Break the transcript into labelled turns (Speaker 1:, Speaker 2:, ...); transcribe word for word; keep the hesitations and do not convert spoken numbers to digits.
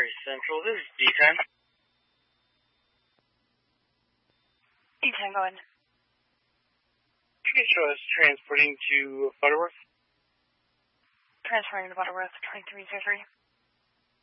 Speaker 1: Missouri Central. This is D ten.
Speaker 2: D ten, go ahead.
Speaker 1: You can show us transporting to Butterworth.
Speaker 2: Transferring to Butterworth, twenty-three zero three.